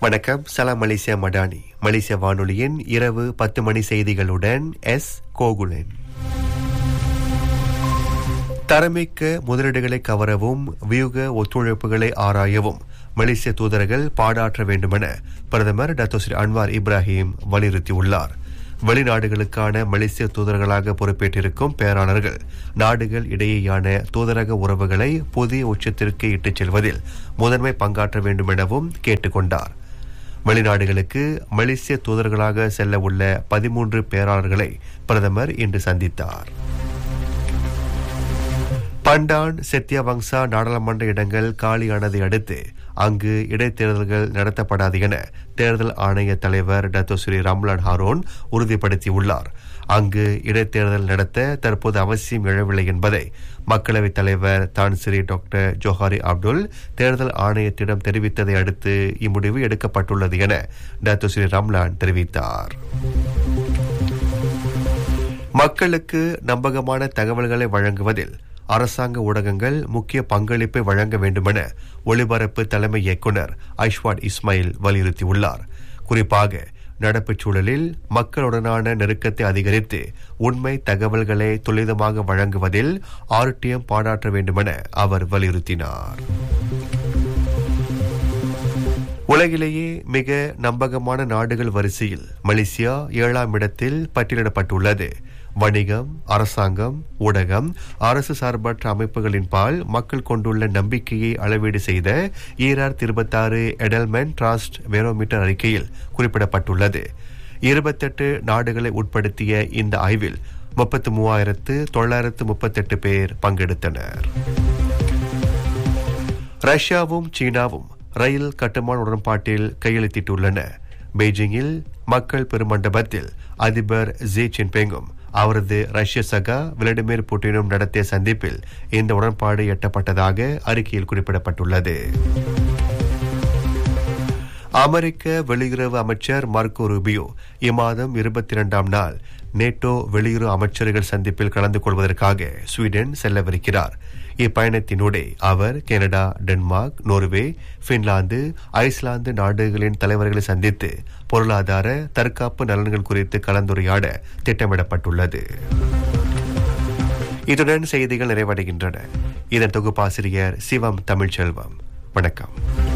வணக்கம். சலாம் மலேசியா மடானி. மலேசிய வானொலியின் இரவு 10 மணி செய்திகளுடன் எஸ் கோகுலன். தரமிக்க முதலீடுகளை கவரவும் வியூக ஒத்துழைப்புகளை ஆராயவும் மலேசிய தூதர்கள் பாடாற்ற வேண்டுமென பிரதமர் டத்தோஸ்ரீ அன்வார் இப்ராஹிம் வலியுறுத்தியுள்ளார். வெளிநாடுகளுக்கான மலேசிய தூதர்களாக பொறுப்பேற்றிருக்கும் பேராளர்கள் நாடுகள் இடையேயான தூதரக உறவுகளை புதிய உச்சத்திற்கு இட்டுச் செல்வதில் முதன்மை பங்காற்ற வேண்டும் எனவும் கேட்டுக் கொண்டார். வெளிநாடுகளுக்கு மலேசிய தூதர்களாக செல்ல உள்ள 13 பேராளர்களை பிரதமர் இன்று சந்தித்தார். பண்டான் செத்தியாவங்சா நாடாளுமன்ற இடங்கள் காலியானதை அடுத்து அங்கு இடைத்தேர்தல்கள் நடத்தப்படாது என தேர்தல் ஆணைய தலைவர் டத்தோஸ்ரீ ரம்லான் ஹாரோன் உறுதிப்படுத்தியுள்ளார். அங்கு இடைத்தேர்தல் நடத்த தற்போது அவசியம் எழவில்லை என்பதை மக்களவைத் தலைவர் தான் ஸ்ரீ டாக்டர் ஜோஹாரி அப்துல் தேர்தல் ஆணையத்திடம் தெரிவித்ததை அடுத்து இம்முடிவு எடுக்கப்பட்டுள்ளது என டத்தோஸ்ரீ ரம்லான் தெரிவித்தார். மக்களுக்கு நம்பகமான தகவல்களை வழங்குவதில் அரசாங்க ஊடகங்கள் முக்கிய பங்களிப்பை வழங்க வேண்டுமென ஒளிபரப்பு தலைமை இயக்குநர் ஐஷ்வாட் இஸ்மாயில் வலியுறுத்தியுள்ளார். குறிப்பாக நடப்புச் சூழலில் மக்களுடனான நெருக்கத்தை அதிகரித்து உண்மை தகவல்களை துரிதமாக வழங்குவதில் ஆர்டிஎம் பாடாற்ற வேண்டுமென அவர் வலியுறுத்தினார். உலகிலேயே மிக நம்பகமான நாடுகள் வரிசையில் மலேசியா 7ஆம் இடத்தில் பட்டியலிடப்பட்டுள்ளது. வணிகம், அரசாங்கம், ஊடகம், அரசு சார்பற்ற அமைப்புகளின் பால் மக்கள் கொண்டுள்ள நம்பிக்கையை அளவீடு செய்த 2026 எடல்மென் டிரஸ்ட் பேரோமீட்டர் அறிக்கையில் குறிப்பிடப்பட்டுள்ளது. 28 நாடுகளை உட்படுத்திய இந்த ஆய்வில் 33,938 பேர் பங்கெடுத்தனர். ரஷ்யாவும் சீனாவும் ரயில் கட்டுமான உடன்பாட்டில் கையெழுத்திட்டுள்ளன. பெய்ஜிங்கில் மக்கள் பெருமண்டபத்தில் அதிபர் ஜி ஜின்பிங்கும் அவரது ரஷ்ய சகா விளாடிமிர் புட்டினும் நடத்திய சந்திப்பில் இந்த உடன்பாடு எட்டப்பட்டதாக அறிக்கையில் குறிப்பிடப்பட்டுள்ளது. அமெரிக்க வெளியுறவு அமைச்சர் மார்க்கோ ரூபியோ இம்மாதம் 22ஆம் நாள் நேட்டோ வெளியுறவு அமைச்சர்கள் சந்திப்பில் கலந்து கொள்வதற்காக ஸ்வீடன் செல்லவிருக்கிறார். இப்பயணத்தினூடே அவர் Canada, Denmark, Norway, Finland, Iceland நாடுகளின் தலைவர்களை சந்தித்து பொருளாதார தற்காப்பு நலன்கள் குறித்து கலந்துரையாட திட்டமிடப்பட்டுள்ளது. இத்துடன் செய்திகள் நிறைவடைகின்றன. இதன் தொகுப்பாசிரியர் சிவம் தமிழ்ச்செல்வம். வணக்கம்.